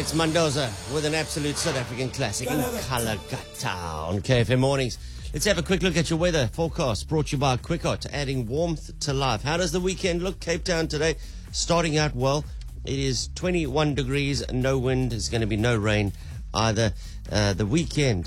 It's Mendoza with an absolute South African classic in Kalakata on KFM Mornings. Let's have a quick look at your weather forecast brought to you by Quickot, adding warmth to life. How does the weekend look? Cape Town today starting out well. It is 21 degrees, no wind. There's going to be no rain either. The weekend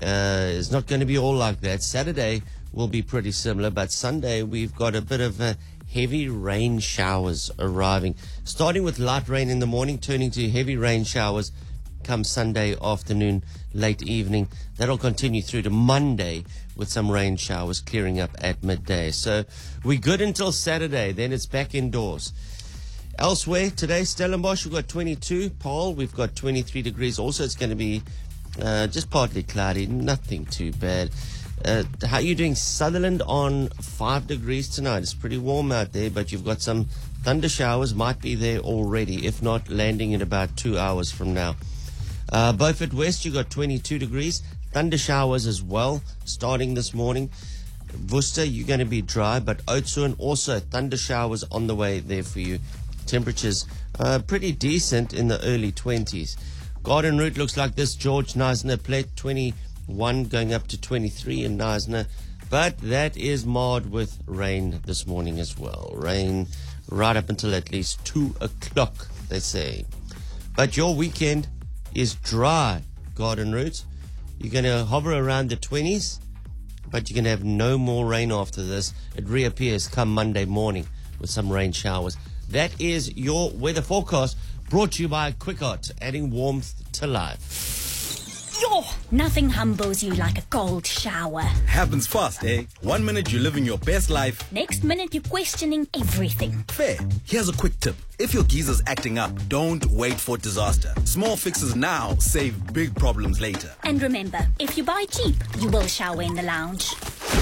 is not going to be all like that. Saturday will be pretty similar, but Sunday we've got a bit of heavy rain showers arriving, starting with light rain in the morning, turning to heavy rain showers come Sunday afternoon, late evening. That'll continue through to Monday with some rain showers clearing up at midday. So we're good until Saturday, then it's back indoors. Elsewhere today, Stellenbosch, we've got 22. Paarl, we've got 23 degrees. Also, it's going to be just partly cloudy, nothing too bad. How are you doing? Sutherland on 5 degrees tonight. It's pretty warm out there, but you've got some thunder showers, might be there already, if not landing in about 2 hours from now. Beaufort West, you've got 22 degrees. Thunder showers as well, starting this morning. Worcester, you're going to be dry, but Oudtshoorn also thunder showers on the way there for you. Temperatures pretty decent in the early 20s. Garden Route looks like this. George Knysna Plate, 21 going up to 23 in Knysna, but that is marred with rain this morning as well. Rain right up until at least 2 o'clock, they say. But your weekend is dry, Garden Route. You're going to hover around the 20s, but you're going to have no more rain after this. It reappears come Monday morning with some rain showers. That is your weather forecast brought to you by Quickot, adding warmth to life. Yo, nothing humbles you like a cold shower. Happens fast, eh? 1 minute you're living your best life. Next minute you're questioning everything. Fair. Here's a quick tip. If your geezer's acting up, don't wait for disaster. Small fixes now save big problems later. And remember, if you buy cheap, you will shower in the lounge.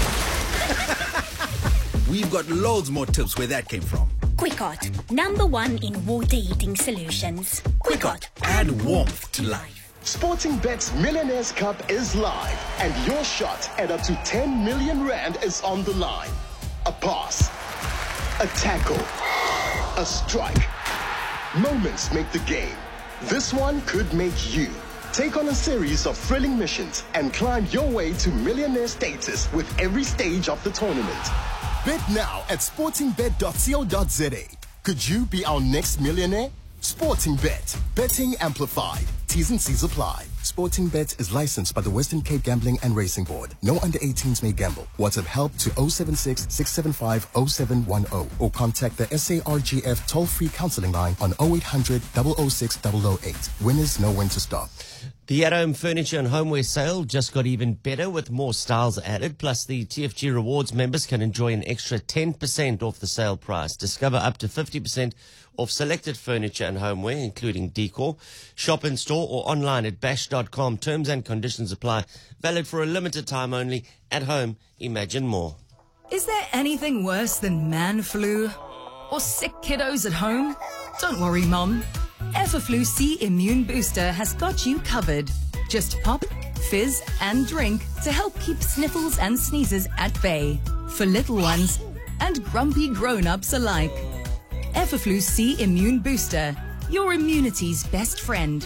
We've got loads more tips where that came from. Quickot, #1 in water heating solutions. Quickot, add warmth to life. Sportingbet's Millionaires Cup is live, and your shot at up to 10 million rand is on the line. A pass, a tackle, a strike. Moments make the game. This one could make you. Take on a series of thrilling missions and climb your way to millionaire status with every stage of the tournament. Bet now at sportingbet.co.za. Could you be our next millionaire? Sportingbet. Betting amplified. T's and C's apply. Sportingbet is licensed by the Western Cape Gambling and Racing Board. No under 18s may gamble. WhatsApp help to 076-675-0710 or contact the SARGF toll-free counseling line on 0800 006 008. Winners know when to stop. The at-home furniture and homeware sale just got even better with more styles added. Plus, the TFG Rewards members can enjoy an extra 10% off the sale price. Discover up to 50% off selected furniture and homeware, including decor. Shop in store or online at bash.com. Terms and conditions apply. Valid for a limited time only. At home, imagine more. Is there anything worse than man flu? Or sick kiddos at home? Don't worry, Mum. Everflu C Immune Booster has got you covered. Just pop, fizz and drink to help keep sniffles and sneezes at bay for little ones and grumpy grown-ups alike. Everflu C Immune Booster, your immunity's best friend.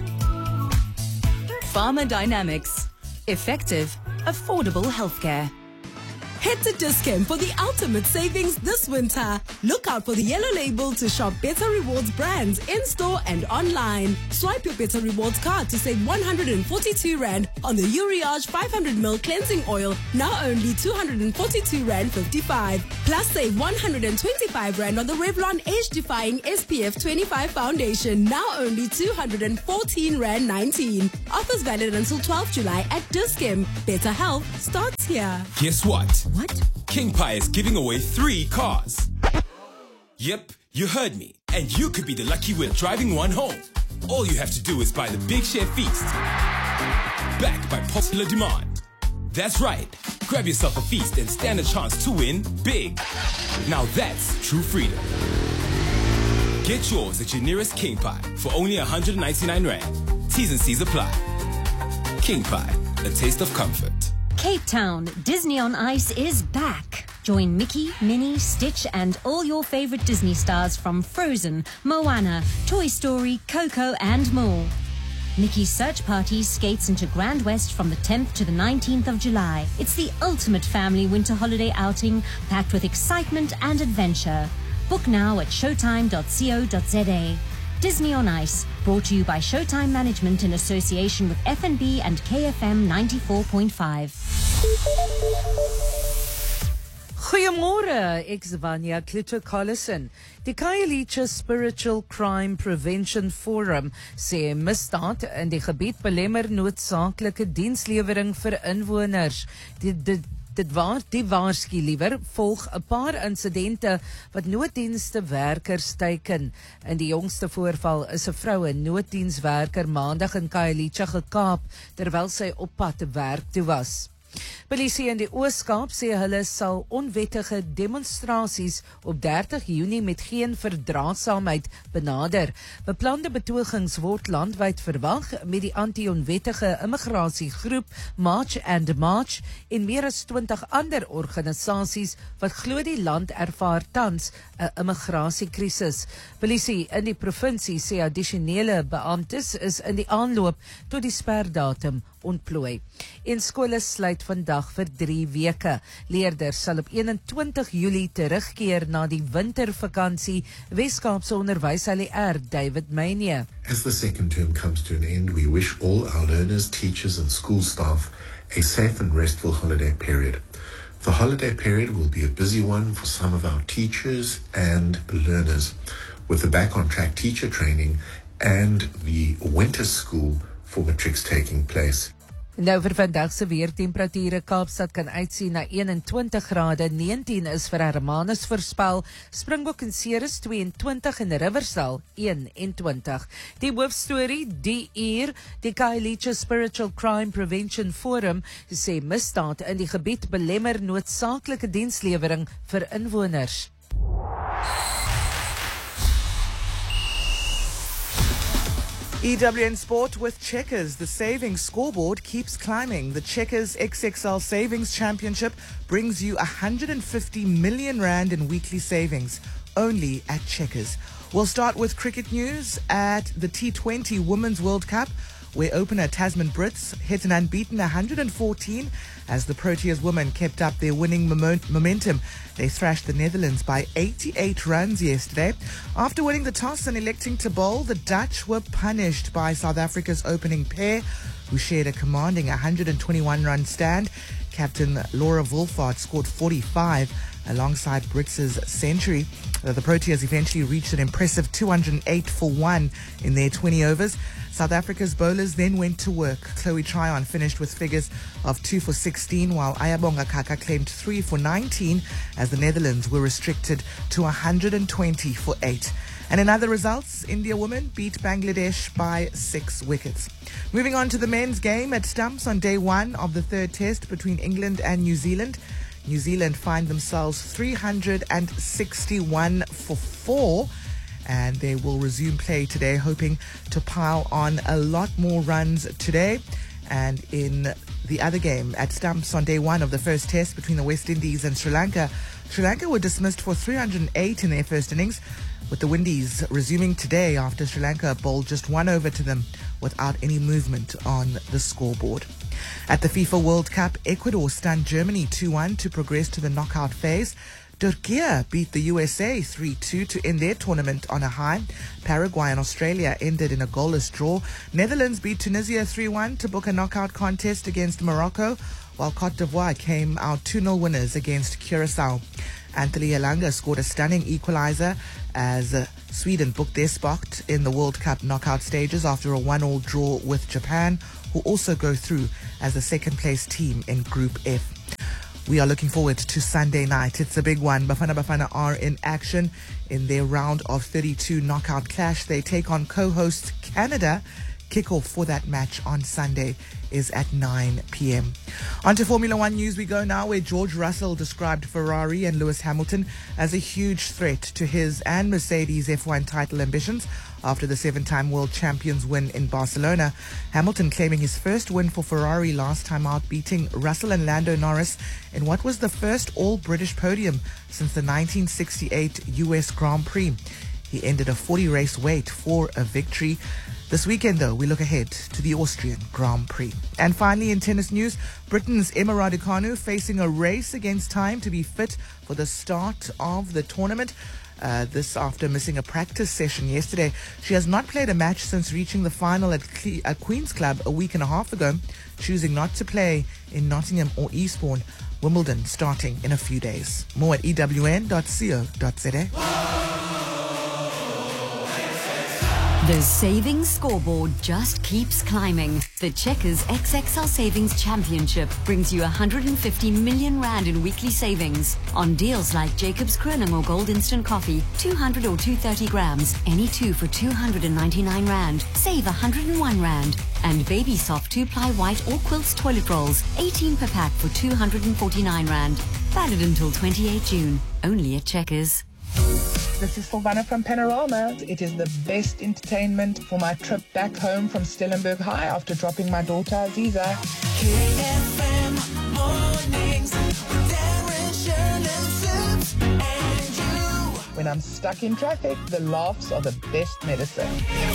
Pharma Dynamics. Effective, affordable healthcare. Head to Dis-Chem for the ultimate savings this winter. Look out for the yellow label to shop Better Rewards brands in-store and online. Swipe your Better Rewards card to save 142 Rand on the Uriage 500ml cleansing oil, now only 242 Rand 55. Plus save 125 Rand on the Revlon age-defying SPF 25 foundation, now only 214 Rand 19. Offers valid until 12 July at Dis-Chem. Better health starts here. Guess what? What? King Pie is giving away 3 cars. Yep, you heard me. And you could be the lucky winner driving one home. All you have to do is buy the Big Share Feast. Backed by popular demand. That's right. Grab yourself a feast and stand a chance to win big. Now that's true freedom. Get yours at your nearest King Pie for only 199 Rand. T's and C's apply. King Pie, a taste of comfort. Cape Town, Disney on Ice is back. Join Mickey, Minnie, Stitch and all your favorite Disney stars from Frozen, Moana, Toy Story, Coco and more. Mickey's Search Party skates into Grand West from the 10th to the 19th of July. It's the ultimate family winter holiday outing, packed with excitement and adventure. Book now at showtime.co.za. Disney on Ice, brought to you by Showtime Management in association with FNB and KFM 94.5. Goeiemôre, ek's Vanya Klitschko-Collison. Die Khayelitsha Spiritual Crime Prevention Forum sê misdaad in die gebied belemmer noodsaaklike dienslewering vir inwoners. Die waarsku liewer volg 'n paar insidente wat nooddienste werkers teiken. In die jongste voorval is 'n vroue nooddienswerker maandag in Khayelitsha gekaap terwyl sy op pad werk toe was. Polisie in die Oos-Kaap sê hulle sal onwettige demonstrasies op 30 Junie met geen verdraagsaamheid benader. Beplande betogings word landwyd verwag met die anti-onwettige immigrasiegroep March and March en meer as 20 ander organisasies wat glo die land ervaar tans 'n immigrasiekrisis. Polisie in die provinsie sê addisionele beamptes is in die aanloop tot die sperdatum ontplooi. En skole sluit vandag vir 3 weke. Leerders sal op 21 Julie terugkeer na die wintervakansie. Weskaapse onderwysleier David Meyne. As the second term comes to an end, we wish all our learners, teachers and school staff a safe and restful holiday period. The holiday period will be a busy one for some of our teachers and learners, with the Back on Track teacher training and the winter school for matrics taking place. Nou vir vandag se weertemperature, Kaapstad kan uitsien na 21 grade, 19 is vir Hermanus voorspel, Springbok en Ceres 22 en Riversdal 21. Die hoofstorie die uur, die Khayelitsha Spiritual Crime Prevention Forum sê misdaad in die gebied belemmer noodsaaklike dienslewering vir inwoners. EWN Sport with Checkers. The savings scoreboard keeps climbing. The Checkers XXL Savings Championship brings you 150 million rand in weekly savings, only at Checkers. We'll start with cricket news at the T20 Women's World Cup, where opener Tasman Brits hit an unbeaten 114 as the Proteas women kept up their winning momentum. They thrashed the Netherlands by 88 runs yesterday. After winning the toss and electing to bowl, the Dutch were punished by South Africa's opening pair, who shared a commanding 121-run stand. Captain Laura Wolfhard scored 45 alongside Brits' century. The Proteas eventually reached an impressive 208 for 1 in their 20 overs. South Africa's bowlers then went to work. Chloe Tryon finished with figures of 2 for 16, while Ayabonga Kaka claimed 3 for 19 as the Netherlands were restricted to 120 for 8. And in other results, India women beat Bangladesh by 6 wickets. Moving on to the men's game at Stumps on day 1 of the third test between England and New Zealand. New Zealand find themselves 361 for 4. And they will resume play today, hoping to pile on a lot more runs today. And in the other game at Stumps on day 1 of the first test between the West Indies and Sri Lanka, Sri Lanka were dismissed for 308 in their first innings, with the Windies resuming today after Sri Lanka bowled just 1 over to them without any movement on the scoreboard. At the FIFA World Cup, Ecuador stunned Germany 2-1 to progress to the knockout phase. Turkey beat the USA 3-2 to end their tournament on a high. Paraguay and Australia ended in a goalless draw. Netherlands beat Tunisia 3-1 to book a knockout contest against Morocco, while Cote d'Ivoire came out 2-0 winners against Curacao. Anthony Elanga scored a stunning equalizer as Sweden booked their spot in the World Cup knockout stages after a 1-1 draw with Japan, who also go through as the second-place team in Group F. We are looking forward to Sunday night. It's a big one. Bafana Bafana are in action in their round of 32 knockout clash. They take on co-hosts Canada. Kickoff for that match on Sunday is at 9 p.m. On to Formula One news we go now, where George Russell described Ferrari and Lewis Hamilton as a huge threat to his and Mercedes F1 title ambitions after the 7-time world champions win in Barcelona. Hamilton claiming his first win for Ferrari last time out, beating Russell and Lando Norris in what was the first all-British podium since the 1968 US Grand Prix. He ended a 40-race wait for a victory. This weekend, though, we look ahead to the Austrian Grand Prix. And finally, in tennis news, Britain's Emma Raducanu facing a race against time to be fit for the start of the tournament. This after missing a practice session yesterday. She has not played a match since reaching the final at Queen's Club a week and a half ago, choosing not to play in Nottingham or Eastbourne. Wimbledon starting in a few days. More at ewn.co.za. The savings scoreboard just keeps climbing. The Checkers XXL Savings Championship brings you 150 million rand in weekly savings on deals like Jacob's Kroning or Gold Instant Coffee, 200 or 230 grams, any two for 299 rand. Save 101 rand. And Baby Soft 2-ply white or quilts toilet rolls, 18 per pack for 249 rand. Valid until 28 June. Only at Checkers. This is Silvana from Panorama. It is the best entertainment for my trip back home from Stellenberg High after dropping my daughter Aziza. KFM mornings with Darren, Shirley, Sips, and you. When I'm stuck in traffic, the laughs are the best medicine.